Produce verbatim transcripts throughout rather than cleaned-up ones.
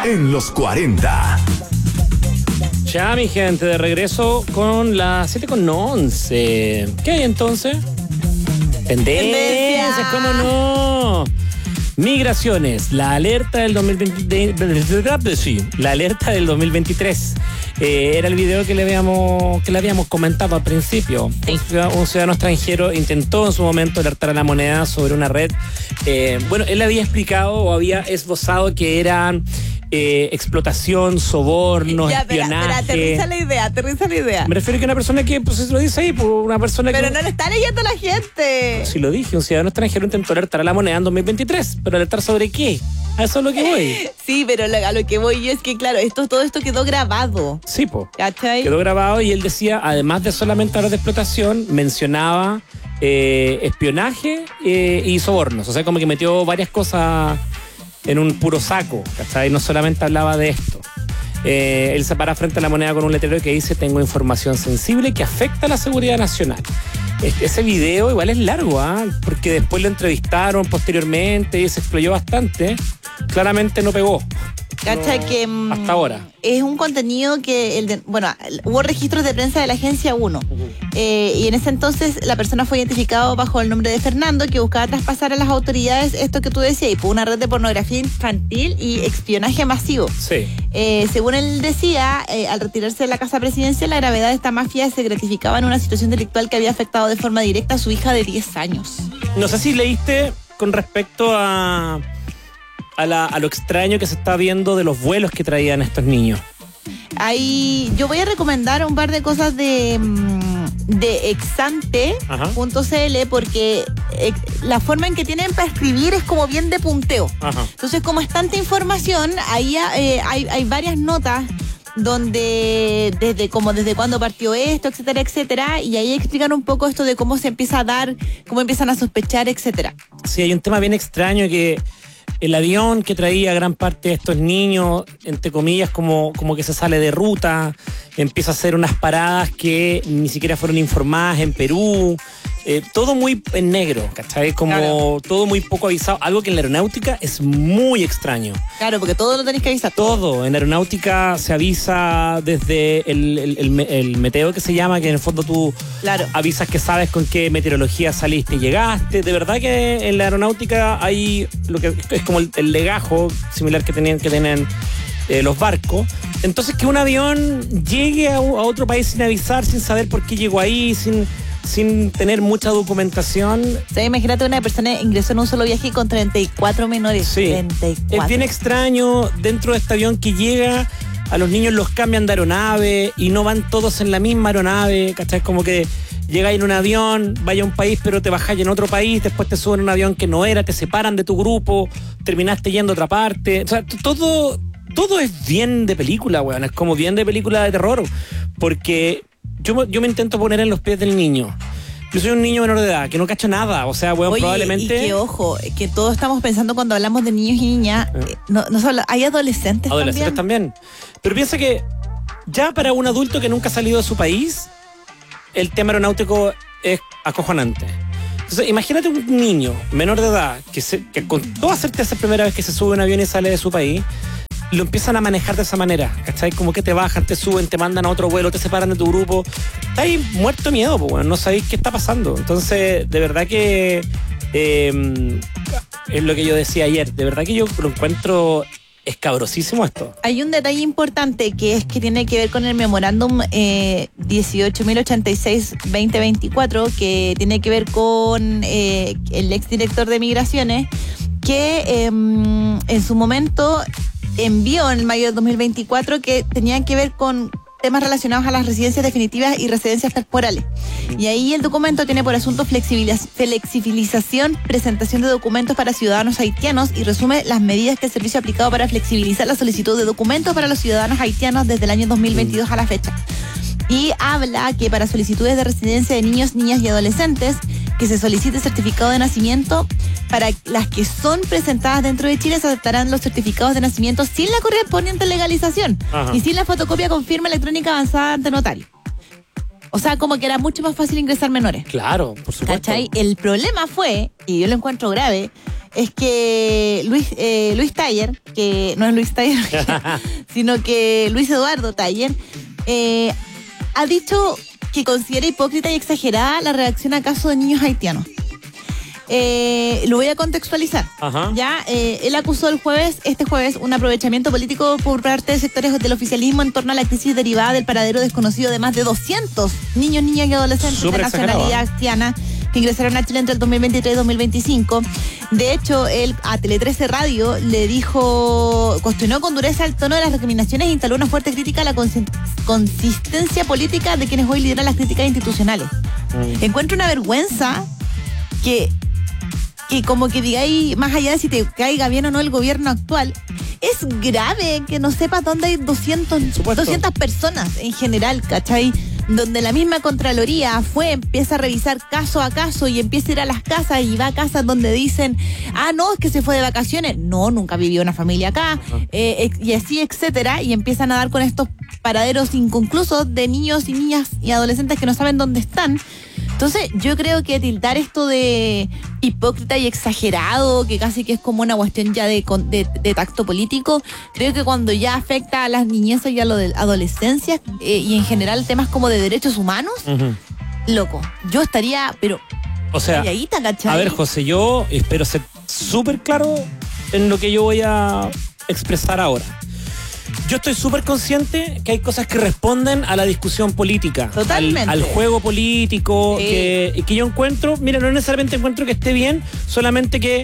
en los cuarenta. Ya, mi gente, de regreso con las siete con once. ¿Qué hay entonces? Tendencias, ¿cómo no? Migraciones, la alerta del dos mil veinte, sí, la alerta del dos mil veintitrés. Eh, era el video que le habíamos que le habíamos comentado al principio. Sí. Un, ciudadano, un ciudadano extranjero intentó en su momento alertar a la moneda sobre una red. Eh, bueno, él había explicado o había esbozado que eran eh, explotación, soborno, ya, espionaje. Espera, aterriza la idea, aterriza la idea. Me refiero a que una persona que, pues lo dice ahí, pues, una persona pero que... Pero no le está leyendo la gente. Sí lo dije, un ciudadano extranjero intentó alertar a la moneda en dos mil veintitrés, pero alertar sobre qué. A eso es lo que voy. Sí, pero a lo que voy yo es que, claro, esto, todo esto quedó grabado. Sí, po. ¿Cachai? Quedó grabado y él decía, además de solamente hablar de explotación, mencionaba eh, espionaje eh, y sobornos. O sea, como que metió varias cosas en un puro saco, ¿cachai? No solamente hablaba de esto. Eh, él se para frente a la moneda con un letrero que dice: tengo información sensible que afecta a la seguridad nacional. Ese video igual es largo, ¿ah? ¿eh? Porque después lo entrevistaron posteriormente y se explayó bastante. Claramente no pegó. Cacha no, que hasta ahora es un contenido que el de, bueno, hubo registros de prensa de la agencia uno, uh-huh. eh, y en ese entonces la persona fue identificada bajo el nombre de Fernando, que buscaba traspasar a las autoridades esto que tú decías, y por una red de pornografía infantil y espionaje masivo. Sí. Eh, según él decía, eh, al retirarse de la casa presidencial, la gravedad de esta mafia se gratificaba en una situación delictual que había afectado de forma directa a su hija de diez años. No sé si leíste con respecto a A, la, a lo extraño que se está viendo de los vuelos que traían estos niños. Ahí yo voy a recomendar un par de cosas de, de exante punto c l porque eh, la forma en que tienen para escribir es como bien de punteo. Ajá. Entonces, como es tanta información, ahí eh, hay, hay varias notas donde desde como desde cuándo partió esto, etcétera, etcétera, y ahí explican un poco esto de cómo se empieza a dar, cómo empiezan a sospechar, etcétera. Sí, hay un tema bien extraño que el avión que traía gran parte de estos niños, entre comillas, como, como que se sale de ruta, empieza a hacer unas paradas que ni siquiera fueron informadas en Perú, eh, todo muy en negro, ¿cachai? Como claro. Todo muy poco avisado, algo que en la aeronáutica es muy extraño. Claro, porque todo lo tenés que avisar. Todo, en la aeronáutica se avisa desde el, el, el, el meteo que se llama, que en el fondo tú claro. avisas que sabes con qué meteorología saliste y llegaste. De verdad que en la aeronáutica hay lo que es como el, el legajo similar que tenían que tienen eh, los barcos. Entonces, que un avión llegue a, a otro país sin avisar, sin saber por qué llegó ahí, sin, sin tener mucha documentación. O sea, imagínate, una persona ingresó en un solo viaje con treinta y cuatro menores. Sí. treinta y cuatro. Es bien extraño dentro de este avión que llega. A los niños los cambian de aeronave y no van todos en la misma aeronave, ¿cachai? Como que llegáis en un avión, vaya a un país, pero te bajáis en otro país, después te suben en un avión que no era, te separan de tu grupo, terminaste yendo a otra parte. O sea, todo, todo es bien de película, weón. Es como bien de película de terror. Porque yo, yo me intento poner en los pies del niño. Yo soy un niño menor de edad, que no cacho nada, o sea, weón, oye, probablemente... y que ojo, que todos estamos pensando cuando hablamos de niños y niñas, eh. no, no solo, hay adolescentes, adolescentes también. también. Pero piensa que ya para un adulto que nunca ha salido de su país, el tema aeronáutico es acojonante. Entonces, imagínate un niño menor de edad que, se, que con toda certeza es la primera vez que se sube a un avión y sale de su país, lo empiezan a manejar de esa manera, ¿cachai? Como que te bajan, te suben, te mandan a otro vuelo, te separan de tu grupo. Estás ahí muerto de miedo, pues, bueno, no sabéis qué está pasando. Entonces, de verdad que eh, es lo que yo decía ayer, de verdad que yo lo encuentro escabrosísimo esto. Hay un detalle importante que es que tiene que ver con el memorándum eh, dieciocho mil ochenta y seis guión veinte veinticuatro, que tiene que ver con eh, el exdirector de Migraciones, que eh, en su momento envió en mayo de dos mil veinticuatro que tenían que ver con temas relacionados a las residencias definitivas y residencias temporales. Y ahí el documento tiene por asunto flexibilización, presentación de documentos para ciudadanos haitianos, y resume las medidas que el servicio ha aplicado para flexibilizar la solicitud de documentos para los ciudadanos haitianos desde el año dos mil veintidós a la fecha. Y habla que para solicitudes de residencia de niños, niñas y adolescentes, que se solicite certificado de nacimiento. Para las que son presentadas dentro de Chile, se aceptarán los certificados de nacimiento sin la correspondiente legalización. Ajá. Y sin la fotocopia con firma electrónica avanzada ante notario. O sea, como que era mucho más fácil ingresar menores. Claro, por supuesto. ¿Cachai? El problema fue, y yo lo encuentro grave, es que Luis eh, Luis Taller, que no es Luis Taller, sino que Luis Eduardo Taller, eh, ha dicho que considera hipócrita y exagerada la reacción a casos de niños haitianos. Eh, lo voy a contextualizar. Ajá. Ya, eh, él acusó el jueves, este jueves, un aprovechamiento político por parte de sectores del oficialismo en torno a la crisis derivada del paradero desconocido de más de doscientos niños, niñas y adolescentes Súper de nacionalidad exagerado. haitiana que ingresaron a Chile entre el dos mil veintitrés y dos mil veinticinco. De hecho, él a Tele trece Radio le dijo, cuestionó con dureza el tono de las recriminaciones e instaló una fuerte crítica a la consi- consistencia política de quienes hoy lideran las críticas institucionales. Mm. Encuentro una vergüenza que, que como que digáis, más allá de si te caiga bien o no el gobierno actual, es grave que no sepas dónde hay doscientos, Supuesto. doscientas personas en general, ¿cachai? Donde la misma Contraloría fue, empieza a revisar caso a caso y empieza a ir a las casas y va a casas donde dicen, ah, no, es que se fue de vacaciones. No, nunca vivió una familia acá, eh, ex- y así, etcétera. Y empiezan a dar con estos paraderos inconclusos de niños y niñas y adolescentes que no saben dónde están. Entonces, yo creo que tildar esto de hipócrita y exagerado, que casi que es como una cuestión ya de, con- de, de tacto político, creo que cuando ya afecta a las niñezas y a la adolescencia, eh, y en general temas como de derechos humanos, Ujú. loco, yo estaría, pero O sea, calladita, ¿cachai? a ver, José, yo espero ser súper claro en lo que yo voy a expresar ahora. Yo estoy súper consciente que hay cosas que responden a la discusión política. Totalmente. Al, al juego político, Sí. que, que yo encuentro, mira, no necesariamente encuentro que esté bien, solamente que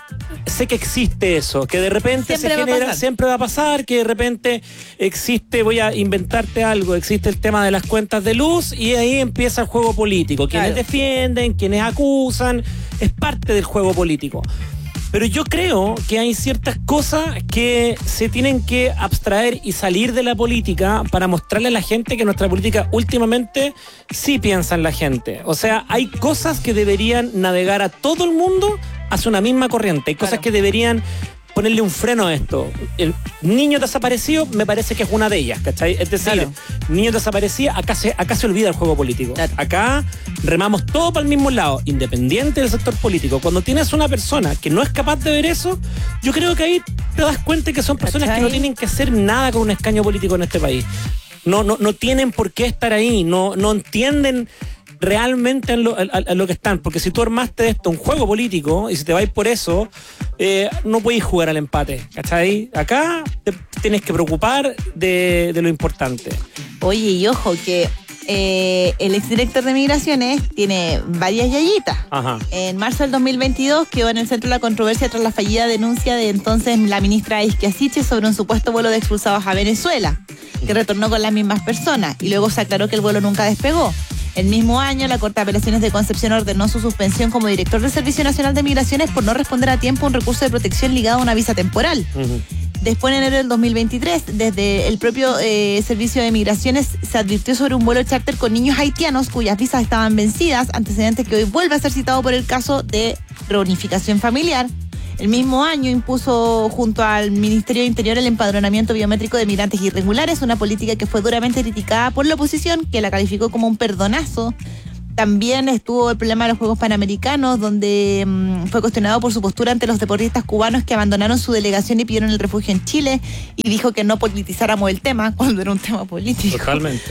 sé que existe eso, que de repente Siempre se va a genera, pasar. siempre va a pasar, que de repente existe, voy a inventarte algo, existe el tema de las cuentas de luz y ahí empieza el juego político. Quienes Claro. defienden, quienes acusan, es parte del juego político. Pero yo creo que hay ciertas cosas que se tienen que abstraer y salir de la política para mostrarle a la gente que nuestra política últimamente sí piensa en la gente. O sea, hay cosas que deberían navegar a todo el mundo hacia una misma corriente. Hay cosas Claro. que deberían ponerle un freno a esto. El niño desaparecido me parece que es una de ellas, ¿cachai? Es decir, Claro. niños desaparecidos, acá se, acá se olvida el juego político. Claro. Acá remamos todo para el mismo lado, independiente del sector político. Cuando tienes una persona que no es capaz de ver eso, yo creo que ahí te das cuenta que son personas ¿Cachai? que no tienen que hacer nada con un escaño político en este país. No, no, no tienen por qué estar ahí, no, no entienden realmente en lo, a, a lo que están, porque si tú armaste de esto un juego político y si te vais por eso, eh, no podéis jugar al empate, ¿cachai? Acá te tienes que preocupar de, de lo importante. Oye, y ojo que eh, el exdirector de Migraciones tiene varias yayitas. Ajá. En marzo del dos mil veintidós quedó en el centro de la controversia tras la fallida denuncia de entonces la ministra Isquia Siches sobre un supuesto vuelo de expulsados a Venezuela, que retornó con las mismas personas y luego se aclaró que el vuelo nunca despegó. El mismo año, la Corte de Apelaciones de Concepción ordenó su suspensión como director del Servicio Nacional de Migraciones por no responder a tiempo a un recurso de protección ligado a una visa temporal. Ujú. Después, en enero del dos mil veintitrés, desde el propio eh, Servicio de Migraciones se advirtió sobre un vuelo charter con niños haitianos cuyas visas estaban vencidas, antecedentes que hoy vuelve a ser citado por el caso de reunificación familiar. El mismo año impuso junto al Ministerio de Interior el empadronamiento biométrico de migrantes irregulares, una política que fue duramente criticada por la oposición, que la calificó como un perdonazo. También estuvo el problema de los Juegos Panamericanos, donde mmm, fue cuestionado por su postura ante los deportistas cubanos que abandonaron su delegación y pidieron el refugio en Chile, y dijo que no politizáramos el tema cuando era un tema político. Totalmente.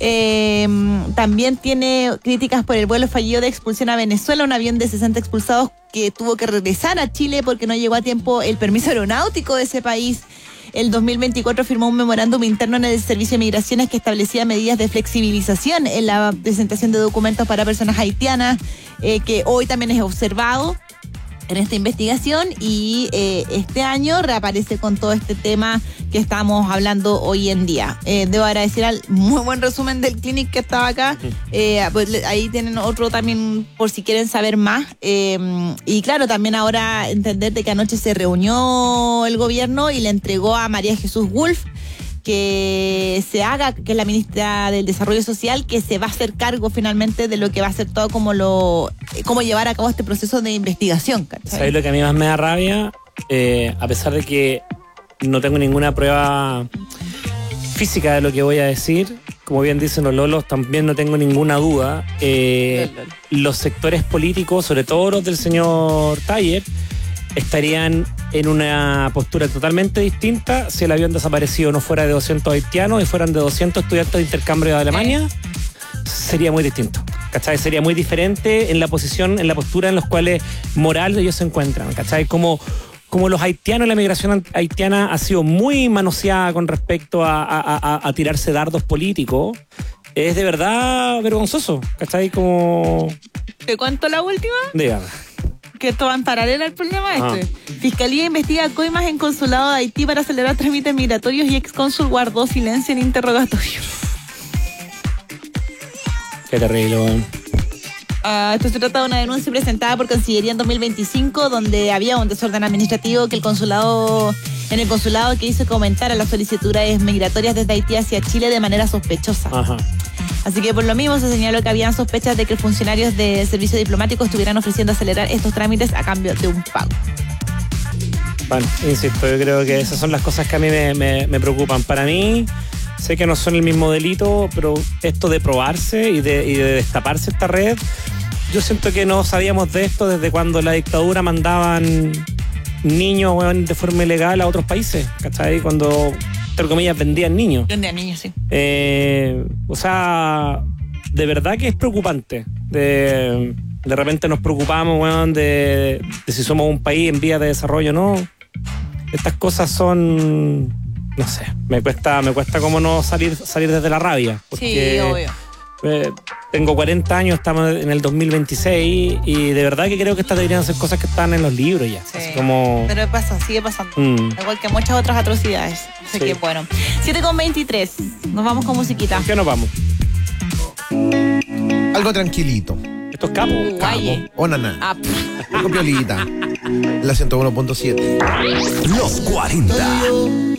Eh, también tiene críticas por el vuelo fallido de expulsión a Venezuela, un avión de sesenta expulsados que tuvo que regresar a Chile porque no llegó a tiempo el permiso aeronáutico de ese país. El dos mil veinticuatro firmó un memorándum interno en el Servicio de Migraciones que establecía medidas de flexibilización en la presentación de documentos para personas haitianas, eh, que hoy también es observado en esta investigación, y eh, este año reaparece con todo este tema que estamos hablando hoy en día. Eh, debo agradecer al muy buen resumen del Clinic que estaba acá. Eh, pues, ahí tienen otro también por si quieren saber más. Eh, y claro, también ahora entender de que anoche se reunió el gobierno y le entregó a María Jesús Wolf que se haga, que es la ministra del Desarrollo Social, que se va a hacer cargo finalmente de lo que va a ser todo como lo, cómo llevar a cabo este proceso de investigación. ¿Cachai? ¿Sabes lo que a mí más me da rabia? Eh, a pesar de que no tengo ninguna prueba física de lo que voy a decir, como bien dicen los lolos, también no tengo ninguna duda, eh, los sectores políticos, sobre todo los del señor Taller, estarían en una postura totalmente distinta si el avión desaparecido no fuera de doscientos haitianos y fueran de doscientos estudiantes de intercambio de Alemania. Sería muy distinto, ¿cachai? Sería muy diferente en la posición, en la postura en los cuales moral ellos se encuentran, ¿cachai? Como, como los haitianos, la migración haitiana ha sido muy manoseada con respecto a, a, a, a tirarse dardos políticos, es de verdad vergonzoso, ¿cachai? Como... ¿Te cuento la última? Dígame. Que esto va en paralelo al problema Ah. este. Fiscalía investiga coimas en consulado de Haití para acelerar trámites migratorios y excónsul guardó silencio en interrogatorio. Qué terrible, weón. Uh, esto se trata de una denuncia presentada por Cancillería en dos mil veinticinco, donde había un desorden administrativo que el consulado, en el consulado que hizo que aumentara las solicitudes migratorias desde Haití hacia Chile de manera sospechosa. Ajá. Así que por lo mismo se señaló que habían sospechas de que funcionarios del servicio diplomático estuvieran ofreciendo acelerar estos trámites a cambio de un pago. Bueno, insisto, yo creo que esas son las cosas que a mí me, me, me preocupan. Para mí, sé que no son el mismo delito, pero esto de probarse y de, y de destaparse esta red, yo siento que no sabíamos de esto desde cuando la dictadura mandaban niños, bueno, de forma ilegal a otros países, ¿cachai? Cuando, entre comillas, vendían niños. Vendían niños, sí. Eh, o sea, de verdad que es preocupante. De, de repente nos preocupamos, weón, de, de si somos un país en vías de desarrollo o no. Estas cosas son, no sé, me cuesta, me cuesta como no salir, salir desde la rabia. Porque, Sí, obvio. eh, tengo cuarenta años, estamos en el dos mil veintiséis y de verdad que creo que estas deberían ser cosas que están en los libros ya. Sí. Así como... Pero pasa, sigue pasando. Mm. Igual que muchas otras atrocidades. Así Sí. que bueno. siete con veintitrés. Nos vamos con musiquita. ¿Qué nos vamos? Algo tranquilito. Esto es capo. Uh, Guaye. O naná. Ah, pff. Algo piolita. La ciento uno punto siete. Los cuarenta.